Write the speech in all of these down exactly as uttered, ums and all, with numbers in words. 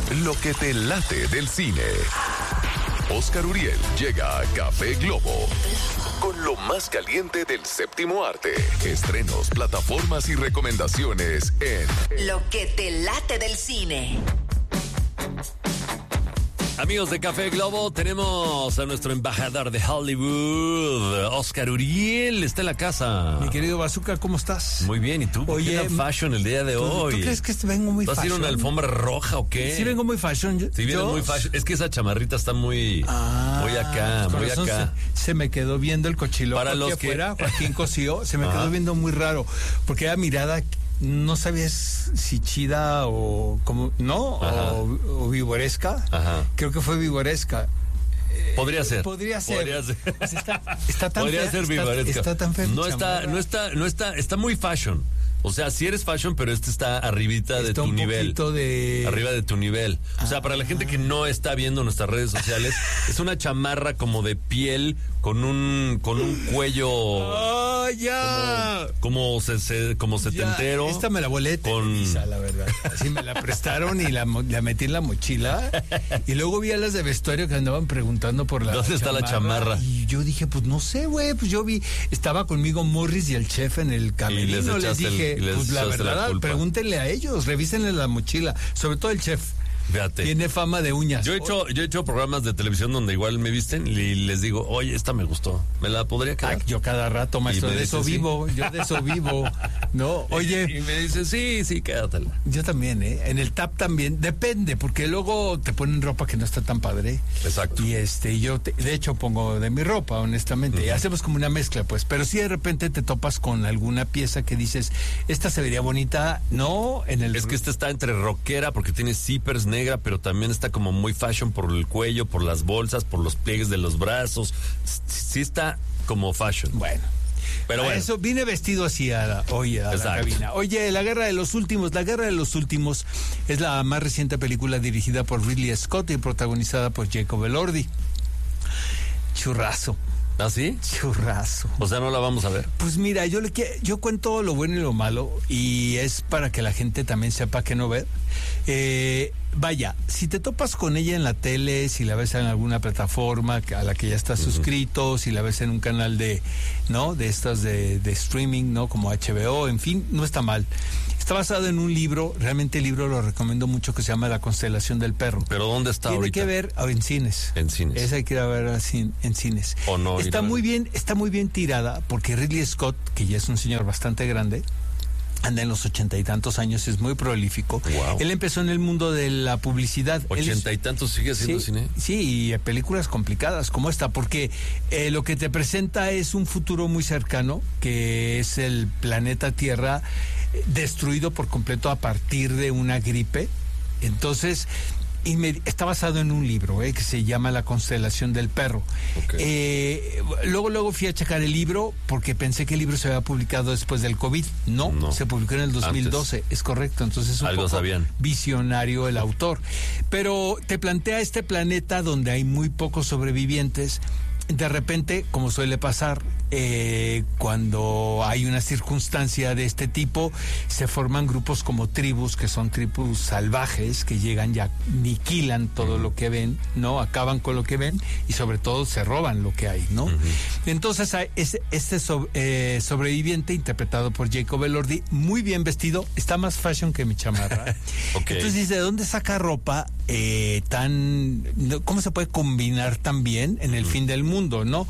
Lo que te late del cine. Oscar Uriel llega a Café Globo con lo más caliente del séptimo arte. Estrenos, plataformas y recomendaciones en Lo que te late del cine. Amigos de Café Globo, tenemos a nuestro embajador de Hollywood, Oscar Uriel, está en la casa. Mi querido Bazooka, ¿cómo estás? Muy bien, ¿y tú? Oye, ¿Qué tal fashion el día de ¿tú, hoy? ¿Tú crees que este vengo muy ¿Vas a ir fashion? a una alfombra roja o qué? Sí, vengo muy fashion. Yo, Sí, vienes yo- muy fashion. Es que esa chamarrita está muy, Ah, muy acá, con muy razón acá. Se, se me quedó viendo el cochiloco Para aquí los que- afuera, Joaquín Cosío, se me Ajá. quedó viendo muy raro, porque era mirada, no sabías si chida o como, ¿no? Ajá. O, o vivoresca. Ajá. Creo que fue vivoresca. Podría ser. Podría ser. Podría ser. Pues está, está tan Podría fea, ser está, vivaresca. está tan fea mi No está, chamarra. no está, no está, está muy fashion. O sea, sí eres fashion, pero este está arribita de Está tu un nivel. poquito de... Arriba de tu nivel. O sea, para la gente que no está viendo nuestras redes sociales, es una chamarra como de piel con un con un cuello ¡Oh, ya! como se, se- como Ya, setentero. esta me la volé con- Televisa, la verdad. Así me la prestaron y la, mo- la metí en la mochila. Y luego vi a las de vestuario que andaban preguntando por la ¿Dónde está la chamarra? Y yo dije, pues no sé, güey. Pues yo vi, estaba conmigo Morris y el chef en el camerino. les les, echaste el- dije, y les pues la echaste la verdad, culpa. pregúntenle a ellos, revísenle la mochila. Sobre todo el chef. Fíjate. Tiene fama de uñas. Yo he hecho, yo he hecho programas de televisión donde igual me visten y les digo, oye, esta me gustó, me la podría quedar. Ay, yo cada rato, maestro, Y me de eso dice, sí. vivo. Yo de eso vivo. No, oye. Y me dice, sí, sí, quédatela. Yo también, ¿eh? En el tap también. Depende, porque luego te ponen ropa que no está tan padre. Exacto. Y este, yo, te- de hecho, pongo de mi ropa, honestamente. Y hacemos como una mezcla, pues. Pero si de repente te topas con alguna pieza que dices, esta se vería bonita, no, en el... Es que esta está entre rockera porque tiene zippers negra, pero también está como muy fashion por el cuello, por las bolsas, por los pliegues de los brazos. S- Sí está como fashion. Bueno. Pero A bueno. Eso vine vestido así a la, hoy a la Exacto. cabina. Oye, La Guerra de los Últimos. La Guerra de los Últimos es la más reciente película dirigida por Ridley Scott y protagonizada por Jacob Elordi. Churrazo, ¿Ah, sí? churrazo. O sea, no la vamos a ver. Pues mira, yo le que- yo cuento lo bueno y lo malo y es para que la gente también sepa qué no ver. Eh, vaya, si te topas con ella en la tele, si la ves en alguna plataforma a la que ya estás suscrito, si la ves en un canal de, ¿no? De estas de, de streaming, ¿no? Como H B O, en fin, no está mal. Está basado en un libro, realmente el libro lo recomiendo mucho, que se llama La Constelación del Perro. Pero ¿dónde está Tiene ahorita? que ver oh, en cines. En cines. Esa hay que ir a ver así en cines. O no ir a Está ver. muy bien, está muy bien tirada, porque Ridley Scott, que ya es un señor bastante grande, anda en los ochenta y tantos años, es muy prolífico. Wow. Él empezó en el mundo de la publicidad. Él es- Ochenta y tantos sigue haciendo Sí, cine. sí, y eh, películas complicadas como esta, porque eh, lo que te presenta es un futuro muy cercano, que es el planeta Tierra eh, destruido por completo a partir de una gripe. Entonces, y me- está basado en un libro eh, que se llama La Constelación del Perro. Ok. Eh, luego, luego fui a checar el libro porque pensé que el libro se había publicado después del COVID. No, No. se publicó en el dos mil doce, es correcto. Entonces, un Algo poco sabían. visionario el autor. Pero te plantea este planeta donde hay muy pocos sobrevivientes. De repente, como suele pasar, eh, cuando hay una circunstancia de este tipo, se forman grupos como tribus, que son tribus salvajes, que llegan y aniquilan todo lo que ven, ¿no? Acaban con lo que ven y sobre todo se roban lo que hay, ¿no? Entonces, hay ese- este so- eh, sobreviviente, interpretado por Jacob Elordi, muy bien vestido, está más fashion que mi chamarra. Ok. Entonces dice, ¿de dónde saca ropa eh, tan... no, ¿cómo se puede combinar tan bien en el fin del mundo, no?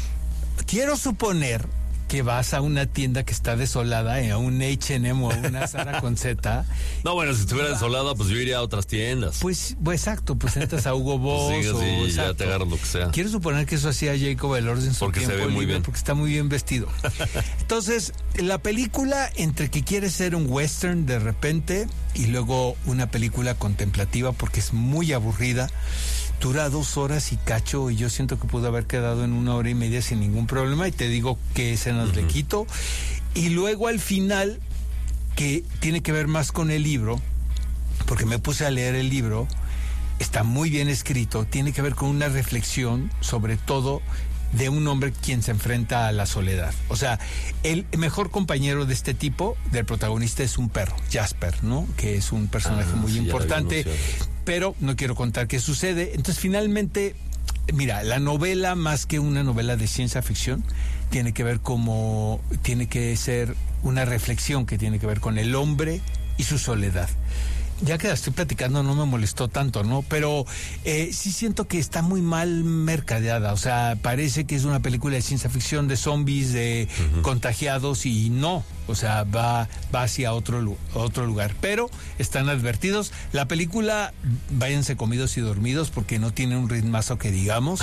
Quiero suponer que vas a una tienda que está desolada, eh, a un H and M o a una Zara con Z. No, bueno, si estuviera desolada, pues yo iría a otras tiendas. Pues, pues exacto, pues entras a Hugo Boss Pues sí, o... sí, ya exacto. te agarras lo que sea. Quiero suponer que eso hacía Jacob Elordi en su Porque se tiempo ve muy libre, bien. porque está muy bien vestido. Entonces, la película, entre que quiere ser un western de repente y luego una película contemplativa, porque es muy aburrida, dura dos horas y cacho, y yo siento que pudo haber quedado en una hora y media sin ningún problema, y te digo qué escenas le quito. Y luego al final, que tiene que ver más con el libro, porque me puse a leer el libro, está muy bien escrito, tiene que ver con una reflexión sobre todo de un hombre quien se enfrenta a la soledad. O sea, el mejor compañero de este tipo, del protagonista, es un perro, Jasper, ¿no? Que es un personaje Ah, muy sí, ya la vi importante. anunciar. pero no quiero contar qué sucede. Entonces, finalmente, mira, la novela, más que una novela de ciencia ficción, tiene que ver como, tiene que ser una reflexión que tiene que ver con el hombre y su soledad. Ya que la estoy platicando no me molestó tanto, ¿no? Pero eh, sí siento que está muy mal mercadeada. O sea, parece que es una película de ciencia ficción, de zombies, de uh-huh. contagiados, y no. O sea, va, va hacia otro, otro lugar. Pero están advertidos. La película, váyanse comidos y dormidos porque no tiene un ritmazo que digamos.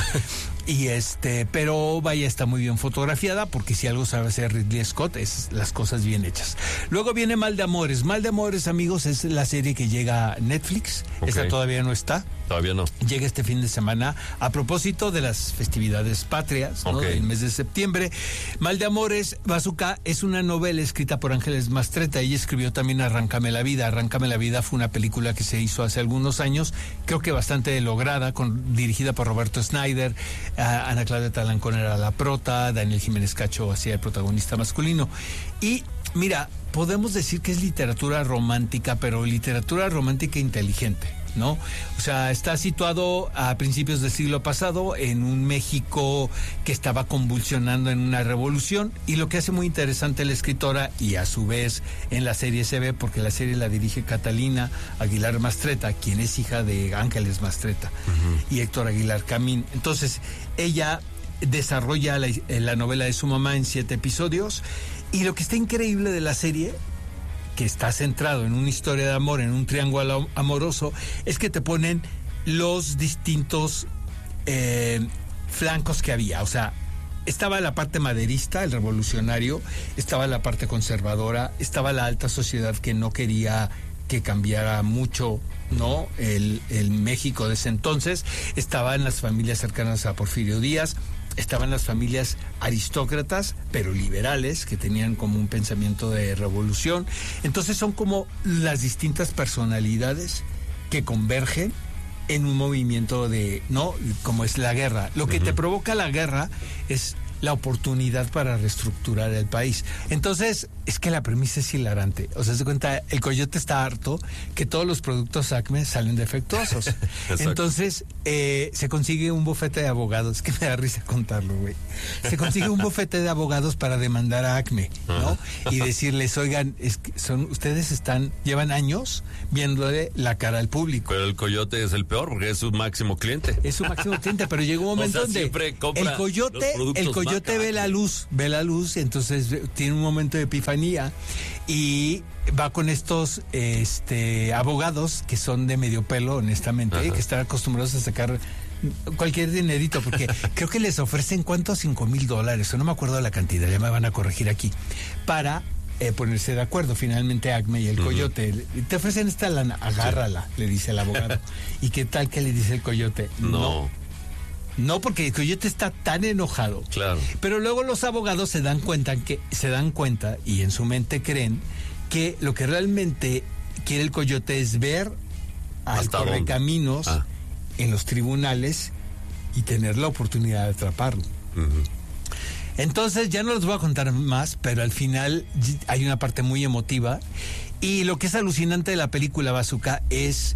Y este, pero vaya, está muy bien fotografiada, porque si algo sabe hacer Ridley Scott es las cosas bien hechas. Luego viene Mal de Amores. Mal de Amores, amigos, es la serie que llega a Netflix. Okay. Esta todavía no está. Todavía no. Llega este fin de semana a propósito de las festividades patrias, ¿no? Okay. Del mes de septiembre. Mal de Amores, Bazooka, es una novela escrita por Ángeles Mastretta. Ella escribió también Arráncame la vida. Arráncame la vida fue una película que se hizo hace algunos años, creo que bastante lograda, con, dirigida por Roberto Snyder. Uh, Ana Claudia Talancón era la prota, Daniel Jiménez Cacho hacía el protagonista masculino. Y mira, podemos decir que es literatura romántica, pero literatura romántica inteligente, ¿no? O sea, está situado a principios del siglo pasado en un México que estaba convulsionando en una revolución, y lo que hace muy interesante la escritora, y a su vez en la serie se ve, porque la serie la dirige Catalina Aguilar Mastretta, quien es hija de Ángeles Mastretta uh-huh. y Héctor Aguilar Camín. Entonces, ella desarrolla la, la novela de su mamá en siete episodios, y lo que está increíble de la serie, que está centrado en una historia de amor, en un triángulo amoroso, es que te ponen los distintos eh, flancos que había. O sea, estaba la parte maderista, el revolucionario, estaba la parte conservadora, estaba la alta sociedad que no quería que cambiara mucho, ¿no? El, el México de ese entonces, estaban las familias cercanas a Porfirio Díaz, estaban las familias aristócratas, pero liberales, que tenían como un pensamiento de revolución. Entonces son como las distintas personalidades que convergen en un movimiento de, ¿no? Como es la guerra. Lo que uh-huh. te provoca la guerra es la oportunidad para reestructurar el país. Entonces, es que la premisa es hilarante. O sea, se cuenta, el coyote está harto que todos los productos Acme salen defectuosos. Entonces, eh, se consigue un bufete de abogados, que me da risa contarlo, güey. Se consigue un bufete de abogados para demandar a Acme, ¿no? Y decirles, oigan, es que son, ustedes están, llevan años viéndole la cara al público. Pero el coyote es el peor, porque es su máximo cliente. Es su máximo cliente, pero llegó un momento o sea, donde el coyote, el coyote te ve la luz, ve la luz, entonces tiene un momento de epifanía y va con estos este abogados que son de medio pelo, honestamente, Ajá. que están acostumbrados a sacar cualquier dinerito, porque creo que les ofrecen cuántos, cinco mil dólares, o no me acuerdo la cantidad, ya me van a corregir aquí, para eh, ponerse de acuerdo. Finalmente Acme y el uh-huh. coyote, te ofrecen esta lana, agárrala, sí. le dice el abogado. ¿Y qué tal que le dice el coyote? No. no. No, porque el coyote está tan enojado. Claro. Pero luego los abogados se dan cuenta que se dan cuenta y en su mente creen que lo que realmente quiere el coyote es ver al correcaminos ah. en los tribunales y tener la oportunidad de atraparlo. Uh-huh. Entonces, ya no les voy a contar más, pero al final hay una parte muy emotiva, y lo que es alucinante de la película Bazooka es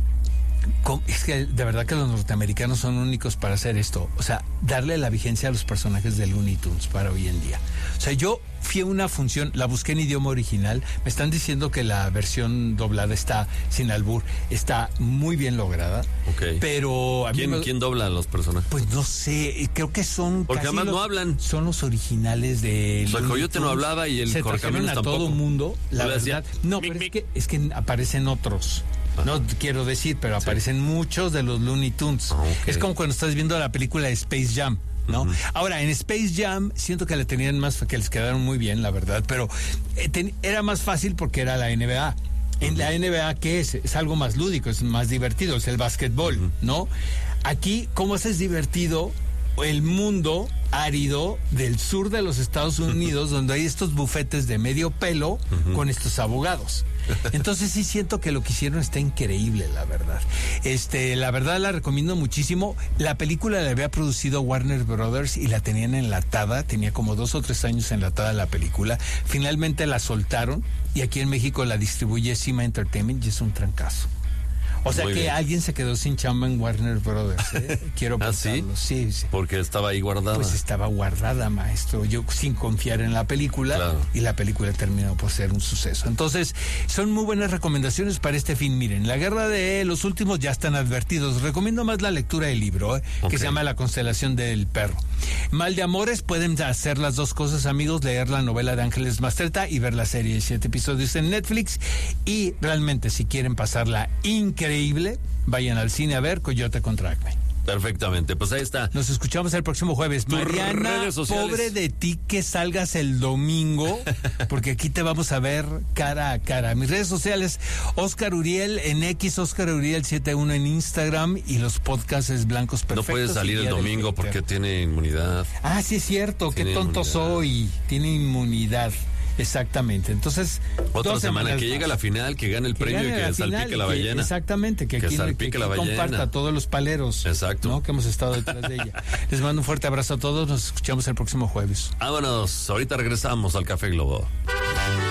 es que de verdad que los norteamericanos son únicos para hacer esto. O sea, darle la vigencia a los personajes de Looney Tunes para hoy en día. O sea, yo fui a una función, la busqué en idioma original. Me están diciendo que la versión doblada está sin albur, está muy bien lograda. Okay. Pero a ¿Quién, mí me... ¿Quién dobla a los personajes? Pues no sé, creo que son... Porque además los, no hablan. Son los originales de... O sea, el coyote no hablaba y el correcaminos tampoco. Se trajeron a todo mundo, la ¿No verdad. No, pero es que, es que aparecen otros. No quiero decir, pero sí. aparecen muchos de los Looney Tunes. Okay. Es como cuando estás viendo la película de Space Jam, ¿no? Uh-huh. Ahora, en Space Jam siento que la tenían más, que les quedaron muy bien, la verdad, pero eh, ten, era más fácil porque era la N B A. En uh-huh. la N B A, ¿qué es? Es algo más lúdico, es más divertido, es el básquetbol, uh-huh. ¿no? Aquí, ¿cómo es divertido el mundo árido del sur de los Estados Unidos, donde hay estos bufetes de medio pelo uh-huh. con estos abogados? Entonces sí siento que lo que hicieron está increíble, la verdad. Este, la verdad la recomiendo muchísimo. La película la había producido Warner Brothers y la tenían enlatada, tenía como dos o tres años enlatada la película. Finalmente la soltaron y aquí en México la distribuye Cima Entertainment y es un trancazo. O sea Muy que bien. alguien se quedó sin chamba en Warner Brothers. ¿eh? Quiero ¿Ah, sí? pensarlo. Sí, sí. Porque estaba ahí guardada. Pues estaba guardada, maestro. Yo sin confiar en la película. Claro. Y la película terminó por ser un suceso. Entonces, son muy buenas recomendaciones para este fin. Miren, La Guerra de los Últimos ya están advertidos. Recomiendo más la lectura del libro, ¿eh? Ok. que se llama La Constelación del Perro. Mal de Amores, pueden hacer las dos cosas, amigos, leer la novela de Ángeles Mastretta y ver la serie de siete episodios en Netflix. Y realmente, si quieren pasarla increíble, vayan al cine a ver Coyote contra Acme. Perfectamente, pues ahí está. Nos escuchamos el próximo jueves. Tus Mariana, redes sociales. pobre de ti que salgas el domingo, porque aquí te vamos a ver cara a cara. Mis redes sociales, Oscar Uriel en X, Oscar Uriel setenta y uno en Instagram, y los podcasts es Blancos No Perfectos. puede salir y el Día del domingo Twitter. porque tiene inmunidad. Ah, sí es cierto, qué Tiene tonto inmunidad. soy. Tiene inmunidad. Exactamente. Entonces, Otra dos semana semanas que llegue a más. la final, que gane el premio y gane que la salpique final y la que- ballena. Exactamente, que, Que aquí, que salpique aquí la ballena. comparta a todos los paleros. Exacto. ¿no? Que hemos estado detrás de ella. Les mando un fuerte abrazo a todos. Nos escuchamos el próximo jueves. Vámonos, ahorita regresamos al Café Globo.